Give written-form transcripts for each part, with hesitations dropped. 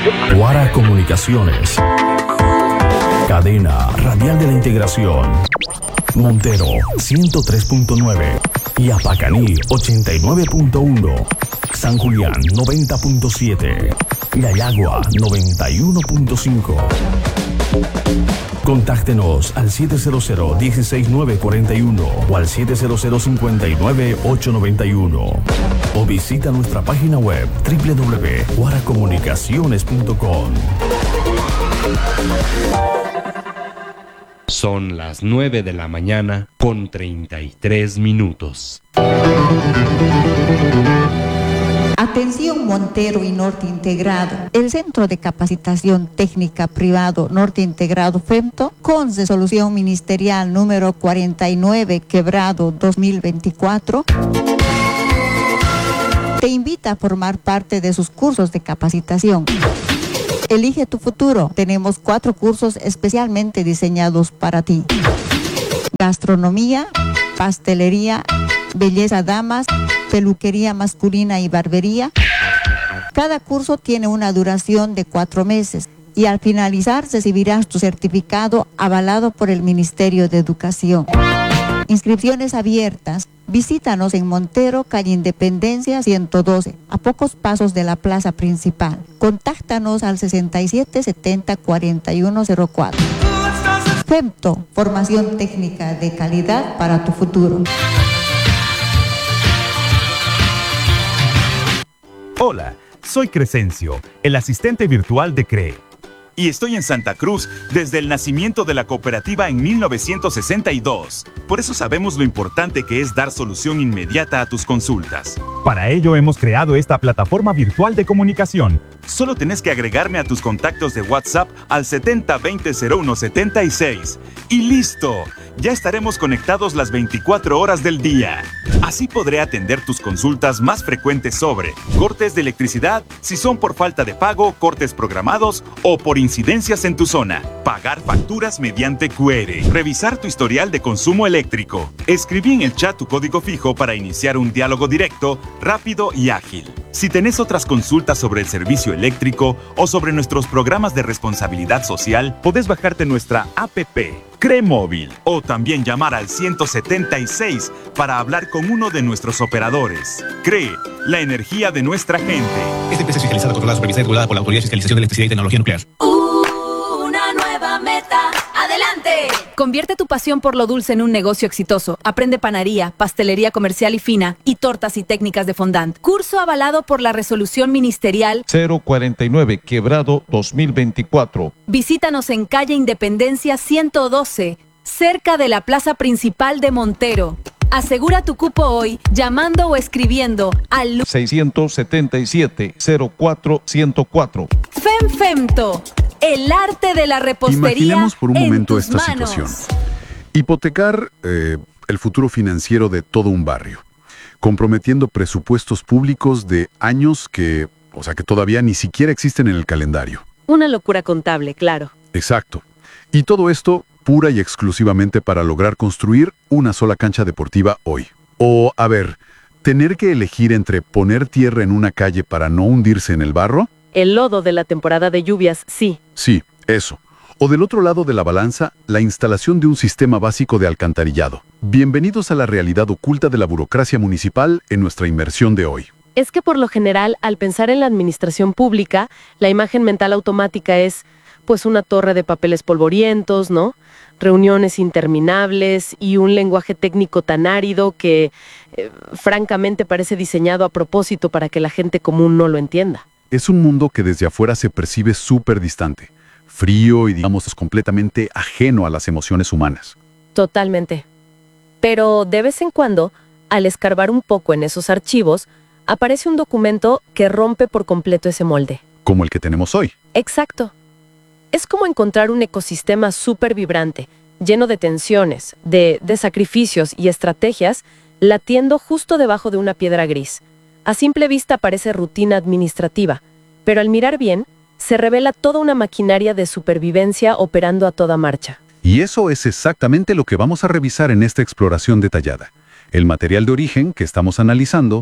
Guara Comunicaciones. Cadena Radial de la Integración. Montero 103.9. Yapacaní 89.1. San Julián 90.7. Yayagua 91.5. Contáctenos al 700-16941 o al 700-59-891 o visita nuestra página web www.guaracomunicaciones.com. Son las 9 de la mañana con 33 minutos. Atención Montero y Norte Integrado. El Centro de Capacitación Técnica Privado Norte Integrado FEMTO, con resolución ministerial número 49/2024, te invita a formar parte de sus cursos de capacitación. Elige tu futuro. Tenemos 4 cursos especialmente diseñados para ti: gastronomía, pastelería, belleza damas, peluquería masculina y barbería. Cada curso tiene una duración de 4 meses y al finalizar recibirás tu certificado avalado por el Ministerio de Educación. Inscripciones abiertas. Visítanos en Montero, calle Independencia 112, a pocos pasos de la plaza principal. Contáctanos al 6770-4104. FEMTO, formación técnica de calidad para tu futuro. Hola, soy Crescencio, el asistente virtual de CREE. Y estoy en Santa Cruz desde el nacimiento de la cooperativa en 1962. Por eso sabemos lo importante que es dar solución inmediata a tus consultas. Para ello hemos creado esta plataforma virtual de comunicación. Solo tenés que agregarme a tus contactos de WhatsApp al 7020-0176. ¡Y listo! Ya estaremos conectados las 24 horas del día. Así podré atender tus consultas más frecuentes sobre cortes de electricidad, si son por falta de pago, cortes programados o por incidencias en tu zona. Pagar facturas mediante QR. Revisar tu historial de consumo eléctrico. Escribí en el chat tu código fijo para iniciar un diálogo directo, rápido y ágil. Si tenés otras consultas sobre el servicio eléctrico o sobre nuestros programas de responsabilidad social, podés bajarte nuestra APP, CREE Móvil, o también llamar al 176 para hablar con uno de nuestros operadores. CREE, la energía de nuestra gente. Esta empresa es fiscalizada, controlada, supervisada y regulada por la Autoridad de Fiscalización de Electricidad y Tecnología Nuclear. Una nueva meta. ¡Adelante! Convierte tu pasión por lo dulce en un negocio exitoso. Aprende panadería, pastelería comercial y fina, y tortas y técnicas de fondant. Curso avalado por la resolución ministerial 049 Quebrado 2024. Visítanos en calle Independencia 112, cerca de la plaza principal de Montero. Asegura tu cupo hoy llamando o escribiendo al 677-04-104. FEMFEMTO, el arte de la repostería. Imaginemos por un momento esta manos. situación. Hipotecar el futuro financiero de todo un barrio, comprometiendo presupuestos públicos de años que todavía ni siquiera existen en el calendario. Una locura contable, claro. Exacto. Y todo esto pura y exclusivamente para lograr construir una sola cancha deportiva hoy. O, tener que elegir entre poner tierra en una calle para no hundirse en el barro. El lodo de la temporada de lluvias, sí. Sí, eso. O del otro lado de la balanza, la instalación de un sistema básico de alcantarillado. Bienvenidos a la realidad oculta de la burocracia municipal en nuestra inmersión de hoy. Es que por lo general, al pensar en la administración pública, la imagen mental automática es, pues, una torre de papeles polvorientos, ¿no? Reuniones interminables y un lenguaje técnico tan árido que, francamente, parece diseñado a propósito para que la gente común no lo entienda. Es un mundo que desde afuera se percibe súper distante, frío y, digamos, completamente ajeno a las emociones humanas. Totalmente. Pero de vez en cuando, al escarbar un poco en esos archivos, aparece un documento que rompe por completo ese molde. Como el que tenemos hoy. Exacto. Es como encontrar un ecosistema súper vibrante, lleno de tensiones, de sacrificios y estrategias, latiendo justo debajo de una piedra gris. A simple vista parece rutina administrativa, pero al mirar bien, se revela toda una maquinaria de supervivencia operando a toda marcha. Y eso es exactamente lo que vamos a revisar en esta exploración detallada. El material de origen que estamos analizando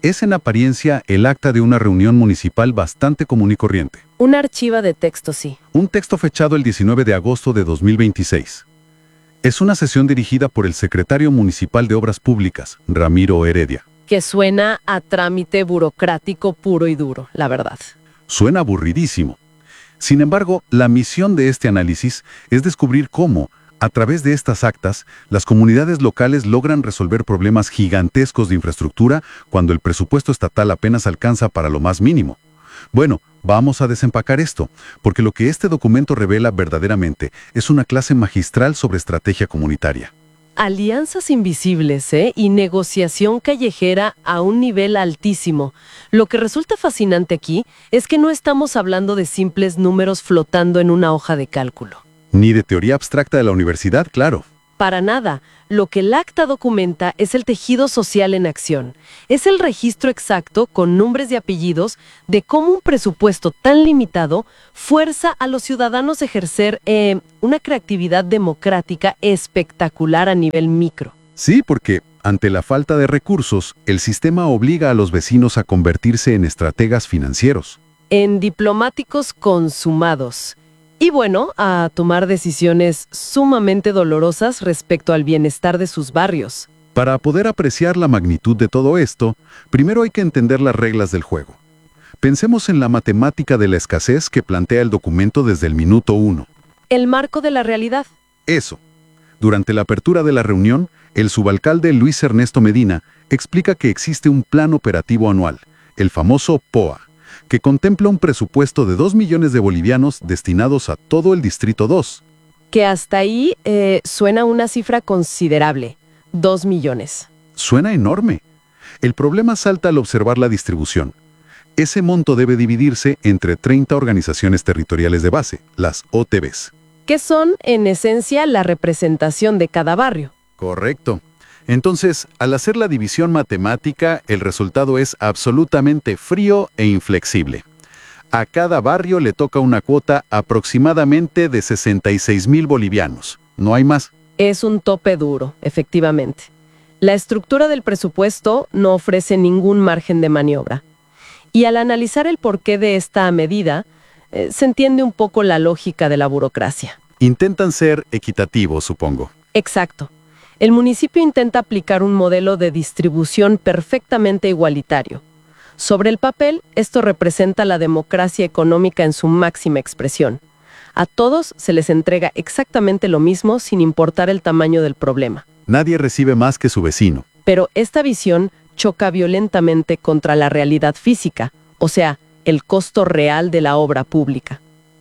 Es en apariencia el acta de una reunión municipal bastante común y corriente. Una archiva de texto, sí. Un texto fechado el 19 de agosto de 2026. Es una sesión dirigida por el secretario municipal de Obras Públicas, Ramiro Heredia. Que suena a trámite burocrático puro y duro, la verdad. Suena aburridísimo. Sin embargo, la misión de este análisis es descubrir cómo, a través de estas actas, las comunidades locales logran resolver problemas gigantescos de infraestructura cuando el presupuesto estatal apenas alcanza para lo más mínimo. Bueno, vamos a desempacar esto, porque lo que este documento revela verdaderamente es una clase magistral sobre estrategia comunitaria. Alianzas invisibles, y negociación callejera a un nivel altísimo. Lo que resulta fascinante aquí es que no estamos hablando de simples números flotando en una hoja de cálculo. Ni de teoría abstracta de la universidad, claro. Para nada. Lo que el acta documenta es el tejido social en acción. Es el registro exacto, con nombres y apellidos, de cómo un presupuesto tan limitado fuerza a los ciudadanos a ejercer una creatividad democrática espectacular a nivel micro. Sí, porque ante la falta de recursos, el sistema obliga a los vecinos a convertirse en estrategas financieros. En diplomáticos consumados. Y bueno, a tomar decisiones sumamente dolorosas respecto al bienestar de sus barrios. Para poder apreciar la magnitud de todo esto, primero hay que entender las reglas del juego. Pensemos en la matemática de la escasez que plantea el documento desde el minuto 1. El marco de la realidad. Eso. Durante la apertura de la reunión, el subalcalde Luis Ernesto Medina explica que existe un plan operativo anual, el famoso POA, que contempla un presupuesto de 2 millones de bolivianos destinados a todo el Distrito 2. Que hasta ahí suena una cifra considerable, 2 millones. Suena enorme. El problema salta al observar la distribución. Ese monto debe dividirse entre 30 organizaciones territoriales de base, las OTBs. Que son, en esencia, la representación de cada barrio. Correcto. Entonces, al hacer la división matemática, el resultado es absolutamente frío e inflexible. A cada barrio le toca una cuota aproximadamente de 66,000 bolivianos. No hay más. Es un tope duro, efectivamente. La estructura del presupuesto no ofrece ningún margen de maniobra. Y al analizar el porqué de esta medida, se entiende un poco la lógica de la burocracia. Intentan ser equitativos, supongo. Exacto. El municipio intenta aplicar un modelo de distribución perfectamente igualitario. Sobre el papel, esto representa la democracia económica en su máxima expresión. A todos se les entrega exactamente lo mismo sin importar el tamaño del problema. Nadie recibe más que su vecino. Pero esta visión choca violentamente contra la realidad física, o sea, el costo real de la obra pública.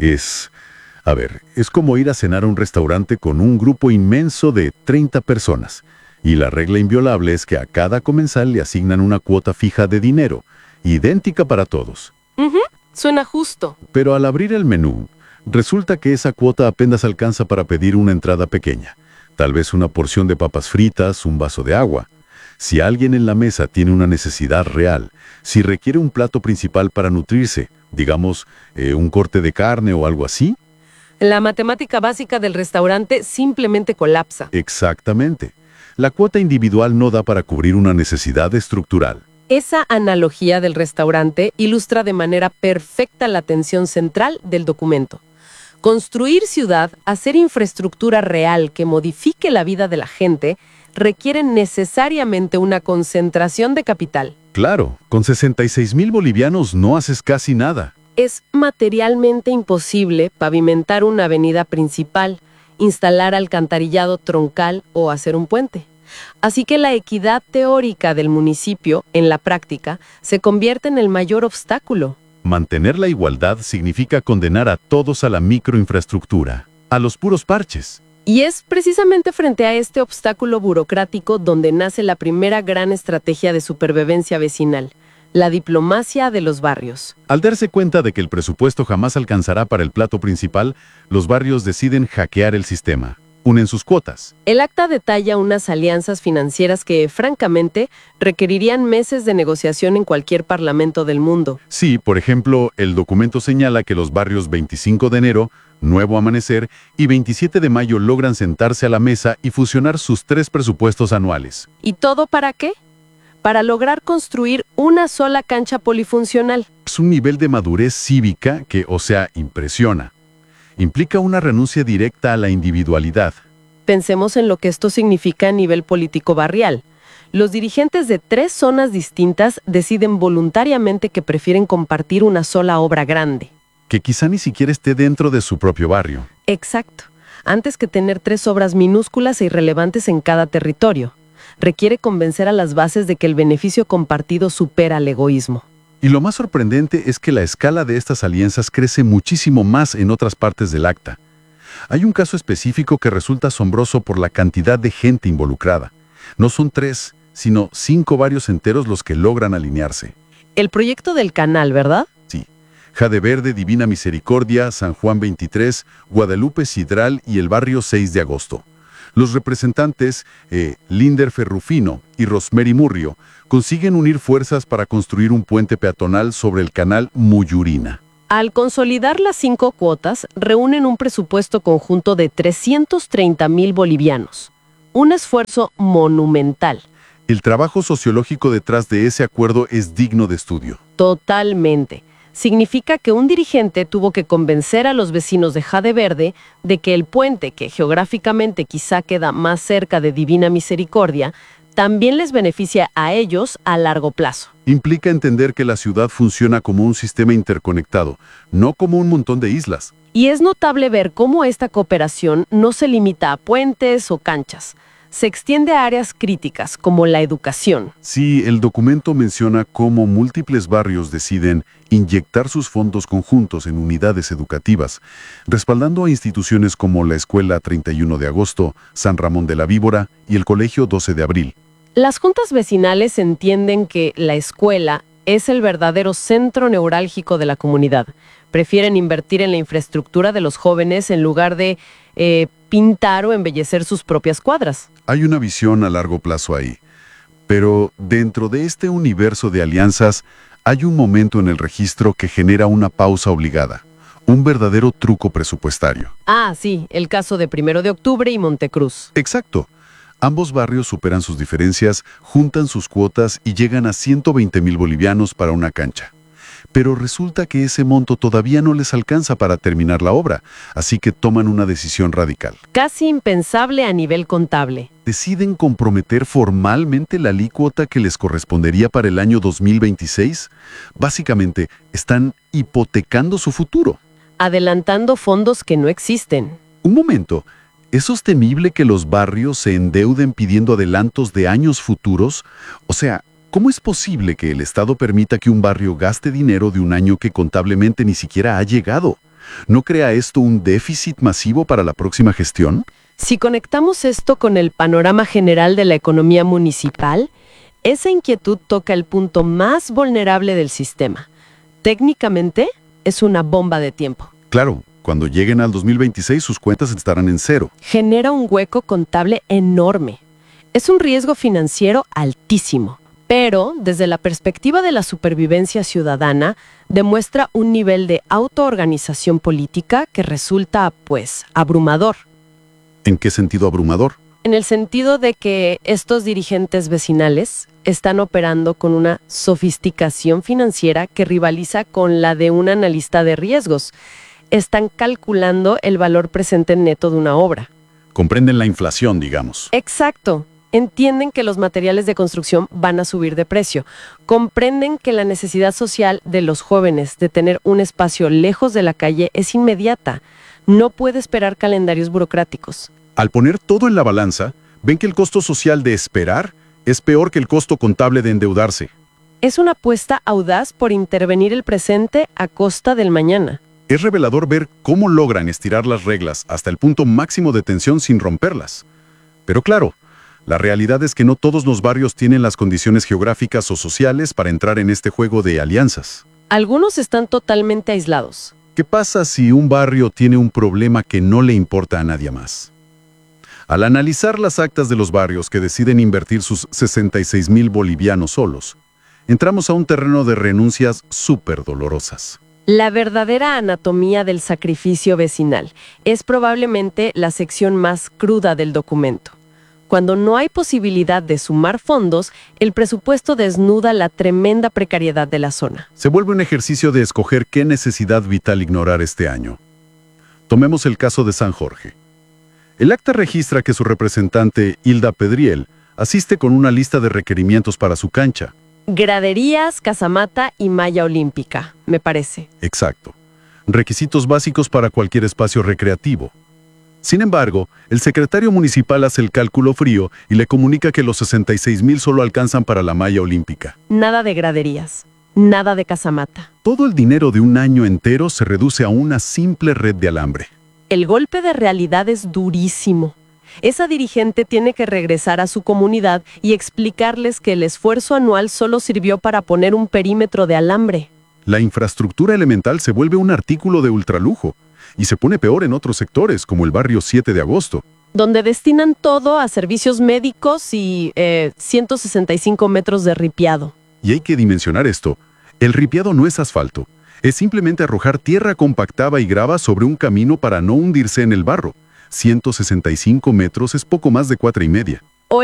Es como ir a cenar a un restaurante con un grupo inmenso de 30 personas. Y la regla inviolable es que a cada comensal le asignan una cuota fija de dinero, idéntica para todos. Suena justo. Pero al abrir el menú, resulta que esa cuota apenas alcanza para pedir una entrada pequeña. Tal vez una porción de papas fritas, un vaso de agua. Si alguien en la mesa tiene una necesidad real, si requiere un plato principal para nutrirse, digamos, un corte de carne o algo así, la matemática básica del restaurante simplemente colapsa. Exactamente. La cuota individual no da para cubrir una necesidad estructural. Esa analogía del restaurante ilustra de manera perfecta la tensión central del documento. Construir ciudad, hacer infraestructura real que modifique la vida de la gente, requiere necesariamente una concentración de capital. Claro, con 66,000 bolivianos no haces casi nada. Es materialmente imposible pavimentar una avenida principal, instalar alcantarillado troncal o hacer un puente. Así que la equidad teórica del municipio, en la práctica, se convierte en el mayor obstáculo. Mantener la igualdad significa condenar a todos a la microinfraestructura, a los puros parches. Y es precisamente frente a este obstáculo burocrático donde nace la primera gran estrategia de supervivencia vecinal, la diplomacia de los barrios. Al darse cuenta de que el presupuesto jamás alcanzará para el plato principal, los barrios deciden hackear el sistema. Unen sus cuotas. El acta detalla unas alianzas financieras que, francamente, requerirían meses de negociación en cualquier parlamento del mundo. Sí, por ejemplo, el documento señala que los barrios 25 de enero, Nuevo Amanecer y 27 de mayo logran sentarse a la mesa y fusionar sus 3 presupuestos anuales. ¿Y todo para qué? para lograr construir una sola cancha polifuncional. Es un nivel de madurez cívica que, o sea, impresiona. Implica una renuncia directa a la individualidad. Pensemos en lo que esto significa a nivel político barrial. Los dirigentes de 3 zonas distintas deciden voluntariamente que prefieren compartir una sola obra grande. Que quizá ni siquiera esté dentro de su propio barrio. Exacto. Antes que tener 3 obras minúsculas e irrelevantes en cada territorio. Requiere convencer a las bases de que el beneficio compartido supera el egoísmo. Y lo más sorprendente es que la escala de estas alianzas crece muchísimo más en otras partes del acta. Hay un caso específico que resulta asombroso por la cantidad de gente involucrada. No son 3, sino 5 barrios enteros los que logran alinearse. El proyecto del canal, ¿verdad? Sí. Jade Verde, Divina Misericordia, San Juan 23, Guadalupe Sidral y el barrio 6 de agosto. Los representantes, Linder Ferrufino y Rosemary Murrio, consiguen unir fuerzas para construir un puente peatonal sobre el canal Muyurina. Al consolidar las 5 cuotas, reúnen un presupuesto conjunto de 330,000 bolivianos. Un esfuerzo monumental. El trabajo sociológico detrás de ese acuerdo es digno de estudio. Totalmente. Significa que un dirigente tuvo que convencer a los vecinos de Jade Verde de que el puente, que geográficamente quizá queda más cerca de Divina Misericordia, también les beneficia a ellos a largo plazo. Implica entender que la ciudad funciona como un sistema interconectado, no como un montón de islas. Y es notable ver cómo esta cooperación no se limita a puentes o canchas. Se extiende a áreas críticas, como la educación. Sí, el documento menciona cómo múltiples barrios deciden inyectar sus fondos conjuntos en unidades educativas, respaldando a instituciones como la Escuela 31 de Agosto, San Ramón de la Víbora y el Colegio 12 de Abril. Las juntas vecinales entienden que la escuela es el verdadero centro neurálgico de la comunidad. Prefieren invertir en la infraestructura de los jóvenes en lugar de pintar o embellecer sus propias cuadras. Hay una visión a largo plazo ahí. Pero dentro de este universo de alianzas, hay un momento en el registro que genera una pausa obligada. Un verdadero truco presupuestario. Ah, sí, el caso de 1 de Octubre y Montecruz. Exacto. Ambos barrios superan sus diferencias, juntan sus cuotas y llegan a 120,000 bolivianos para una cancha. Pero resulta que ese monto todavía no les alcanza para terminar la obra, así que toman una decisión radical. Casi impensable a nivel contable. Deciden comprometer formalmente la alícuota que les correspondería para el año 2026. Básicamente, están hipotecando su futuro. Adelantando fondos que no existen. Un momento. ¿Es sostenible que los barrios se endeuden pidiendo adelantos de años futuros? O sea, ¿cómo es posible que el Estado permita que un barrio gaste dinero de un año que contablemente ni siquiera ha llegado? ¿No crea esto un déficit masivo para la próxima gestión? Si conectamos esto con el panorama general de la economía municipal, esa inquietud toca el punto más vulnerable del sistema. Técnicamente, es una bomba de tiempo. Claro. Cuando lleguen al 2026, sus cuentas estarán en cero. Genera un hueco contable enorme. Es un riesgo financiero altísimo. Pero, desde la perspectiva de la supervivencia ciudadana, demuestra un nivel de autoorganización política que resulta, pues, abrumador. ¿En qué sentido abrumador? En el sentido de que estos dirigentes vecinales están operando con una sofisticación financiera que rivaliza con la de un analista de riesgos. Están calculando el valor presente neto de una obra. Comprenden la inflación, digamos. Exacto. Entienden que los materiales de construcción van a subir de precio. Comprenden que la necesidad social de los jóvenes de tener un espacio lejos de la calle es inmediata. No puede esperar calendarios burocráticos. Al poner todo en la balanza, ven que el costo social de esperar es peor que el costo contable de endeudarse. Es una apuesta audaz por intervenir el presente a costa del mañana. Es revelador ver cómo logran estirar las reglas hasta el punto máximo de tensión sin romperlas. Pero claro, la realidad es que no todos los barrios tienen las condiciones geográficas o sociales para entrar en este juego de alianzas. Algunos están totalmente aislados. ¿Qué pasa si un barrio tiene un problema que no le importa a nadie más? Al analizar las actas de los barrios que deciden invertir sus 66,000 bolivianos solos, entramos a un terreno de renuncias súper dolorosas. La verdadera anatomía del sacrificio vecinal es probablemente la sección más cruda del documento. Cuando no hay posibilidad de sumar fondos, el presupuesto desnuda la tremenda precariedad de la zona. Se vuelve un ejercicio de escoger qué necesidad vital ignorar este año. Tomemos el caso de San Jorge. El acta registra que su representante, Hilda Pedriel, asiste con una lista de requerimientos para su cancha. Graderías, casamata y malla olímpica, me parece. Exacto. Requisitos básicos para cualquier espacio recreativo. Sin embargo, el secretario municipal hace el cálculo frío y le comunica que los 66,000 solo alcanzan para la malla olímpica. Nada de graderías, nada de casamata. Todo el dinero de un año entero se reduce a una simple red de alambre. El golpe de realidad es durísimo. Esa dirigente tiene que regresar a su comunidad y explicarles que el esfuerzo anual solo sirvió para poner un perímetro de alambre. La infraestructura elemental se vuelve un artículo de ultralujo y se pone peor en otros sectores, como el barrio 7 de agosto. Donde destinan todo a servicios médicos y 165 metros de ripiado. Y hay que dimensionar esto. El ripiado no es asfalto. Es simplemente arrojar tierra compactada y grava sobre un camino para no hundirse en el barro. 165 metros es poco más de 4,5.